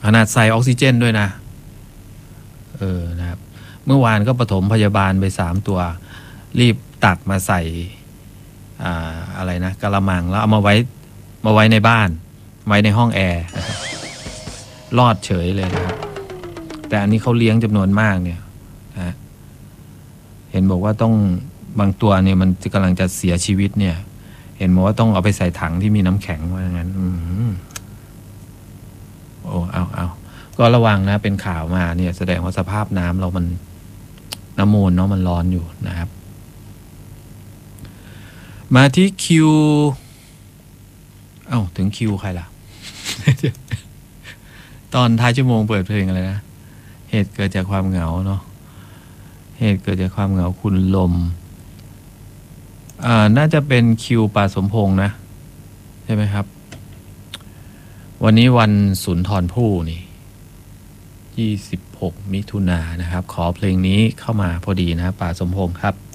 ขนาดใส่ออกซิเจนด้วยนะนะครับเมื่อวานก็ปฐมพยาบาลไป3 ตัวรีบตักมาใส่อะไรนะกะละมังแล้วเอามาไว้ในบ้านไว้ในห้องแอร์รอดเฉยเลยนะครับแต่อันนี้เขาเลี้ยงจำนวนมากเนี่ยนะเห็นบอกว่าต้องบางตัวเนี่ยมันกำลังจะเสียชีวิตเนี่ยเห็นบอกว่าต้องเอาไปใส่ถังที่มีน้ำแข็งว่าอย่างนั้นโอ้เอาก็ระวังนะเป็นข่าวมาเนี่ยแสดงว่าสภาพน้ำเรามันน้ำมูลเนาะมันร้อนอยู่นะครับมาที่คิวถึงคิวใครล่ะ ตอนท้ายชั่วโมงเปิดเพลงอะไรนะเหตุเกิดจากความเหงาเนาะเหตุเกิดจากความเหงาคุณลมน่าจะเป็นคิวป่าสมพงษ์นะใช่ไหมครับวันนี้วันสุนทรภู่นี่26 มิถุนายนนะครับขอเพลงนี้เข้ามาพอดีนะครับป่าสมพงษ์ครับ